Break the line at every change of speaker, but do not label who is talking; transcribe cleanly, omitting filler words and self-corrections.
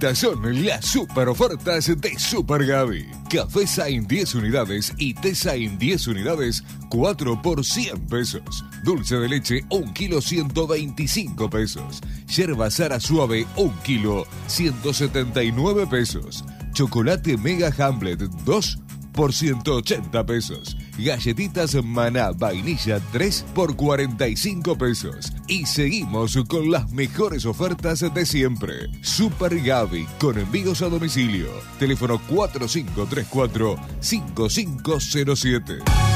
Estas son las super ofertas de Super Gaby. Café Sain 10 unidades y té Sain 10 unidades, 4 por 100 pesos. Dulce de leche 1 kilo 125 pesos. Yerba Sara suave 1 kilo 179 pesos. Chocolate Mega Hamlet 2 por 180 pesos. Galletitas Maná Vainilla 3 por 45 pesos. Y seguimos con las mejores ofertas de siempre. Super Gaby, con envíos a domicilio. Teléfono 4534-5507.